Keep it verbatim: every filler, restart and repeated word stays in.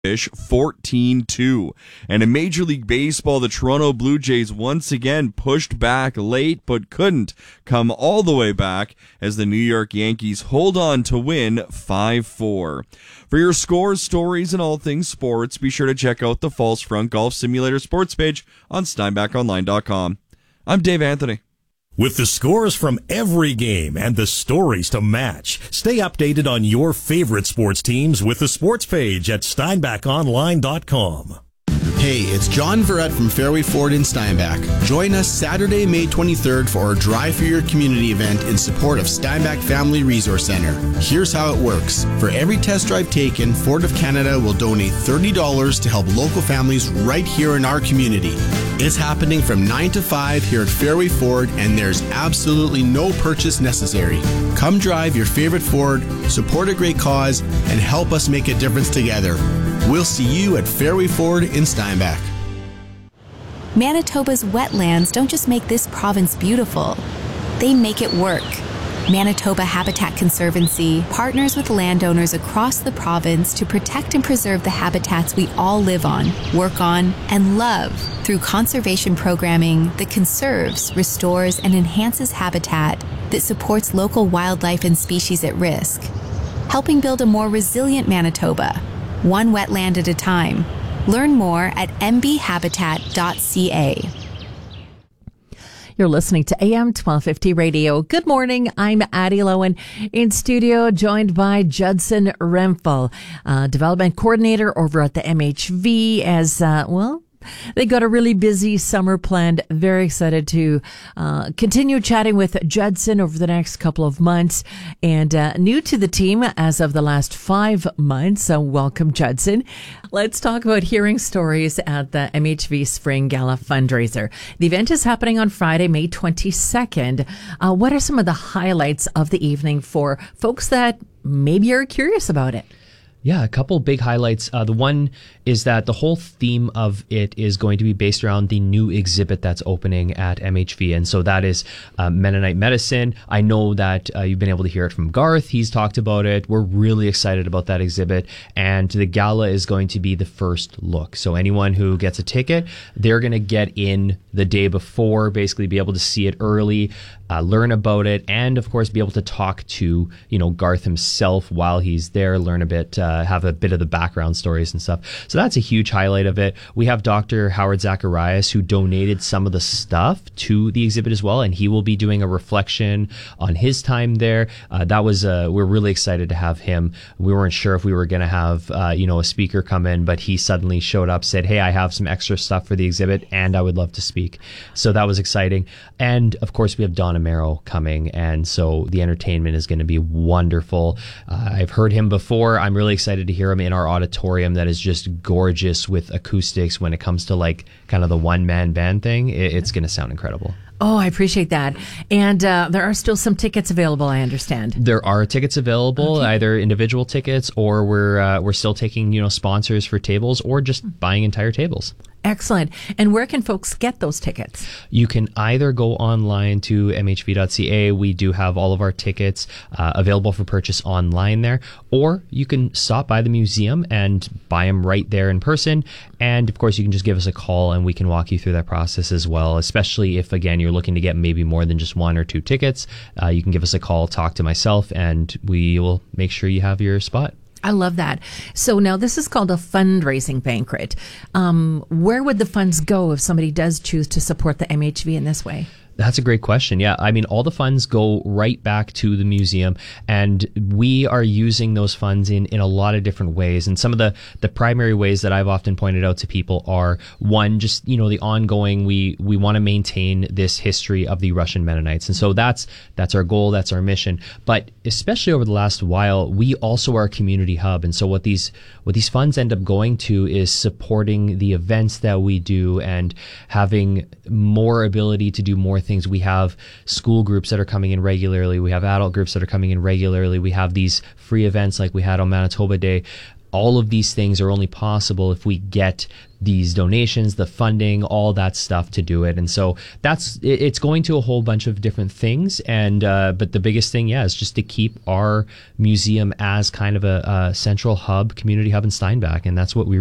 fourteen two. And in Major League Baseball, the Toronto Blue Jays once again pushed back late but couldn't come all the way back as the New York Yankees hold on to win five four. For your scores, stories, and all things sports, be sure to check out the False Front Golf Simulator sports page on Steinbach Online dot com. I'm Dave Anthony. With the scores from every game and the stories to match, stay updated on your favorite sports teams with the sports page at Steinbach Online dot com. Hey, it's John Verrett from Fairway Ford in Steinbach. Join us Saturday, May twenty-third for our Drive for Your Community event in support of Steinbach Family Resource Center. Here's how it works. For every test drive taken, Ford of Canada will donate thirty dollars to help local families right here in our community. It's happening from nine to five here at Fairway Ford, and there's absolutely no purchase necessary. Come drive your favorite Ford, support a great cause, and help us make a difference together. We'll see you at Fairway Ford in Steinbach. Manitoba's wetlands don't just make this province beautiful, they make it work. Manitoba Habitat Conservancy partners with landowners across the province to protect and preserve the habitats we all live on, work on, and love through conservation programming that conserves, restores, and enhances habitat that supports local wildlife and species at risk, helping build a more resilient Manitoba, one wetland at a time. Learn more at m b habitat dot c a. You're listening to A M twelve fifty Radio. Good morning. I'm Addie Lowen in studio, joined by Judson Rempel, uh, development coordinator over at the M H V as, uh, well, they got a really busy summer planned. Very excited to uh, continue chatting with Judson over the next couple of months. And uh, new to the team as of the last five months. So welcome, Judson. Let's talk about hearing stories at the M H V Spring Gala fundraiser. The event is happening on Friday, May twenty-second. Uh, what are some of the highlights of the evening for folks that maybe are curious about it? Yeah, a couple big highlights. Uh, the one is that the whole theme of it is going to be based around the new exhibit that's opening at M H V. And so that is uh, Mennonite Medicine. I know that uh, you've been able to hear it from Garth. He's talked about it. We're really excited about that exhibit. And the gala is going to be the first look. So anyone who gets a ticket, they're going to get in the day before, basically be able to see it early, uh, learn about it, and of course be able to talk to, you know, Garth himself while he's there, learn a bit, uh, have a bit of the background stories and stuff. So that's a huge highlight of it. We have Doctor Howard Zacharias, who donated some of the stuff to the exhibit as well, and he will be doing a reflection on his time there. Uh, that was, uh, we're really excited to have him. We weren't sure if we were going to have, uh, you know, a speaker come in, but he suddenly showed up, said, hey, I have some extra stuff for the exhibit, and I would love to speak. So that was exciting. And of course, we have Don Amaro coming, and so the entertainment is going to be wonderful. Uh, I've heard him before. I'm really excited to hear him in our auditorium that is just gorgeous with acoustics. When it comes to like kind of the one-man band thing, it, it's going to sound incredible. Oh, I appreciate that. And uh, there are still some tickets available, I understand. There are tickets available, okay. Either individual tickets, or we're uh, we're still taking, you know, sponsors for tables, or just buying entire tables. Excellent. And where can folks get those tickets? You can either go online to m h v dot c a. We do have all of our tickets uh, available for purchase online there. Or you can stop by the museum and buy them right there in person. And of course, you can just give us a call and we can walk you through that process as well, especially if, again, you're looking to get maybe more than just one or two tickets. Uh, you can give us a call, talk to myself, and we will make sure you have your spot. I love that. So now this is called a fundraising banquet. Um, where would the funds go if somebody does choose to support the M H V in this way? That's a great question. Yeah, I mean, all the funds go right back to the museum, and we are using those funds in, in a lot of different ways. And some of the, the primary ways that I've often pointed out to people are, one, just, you know, the ongoing, we, we want to maintain this history of the Russian Mennonites. And so that's, that's our goal, that's our mission. But especially over the last while, we also are a community hub. And so what these, what these funds end up going to is supporting the events that we do and having more ability to do more things. We have school groups that are coming in regularly. We have adult groups that are coming in regularly. We have these free events like we had on Manitoba Day. all of these things are only possible if we get these donations, the funding, all that stuff to do it. And so that's, it's going to a whole bunch of different things. And, uh, but the biggest thing, yeah, is just to keep our museum as kind of a, a central hub, community hub in Steinbach. And that's what we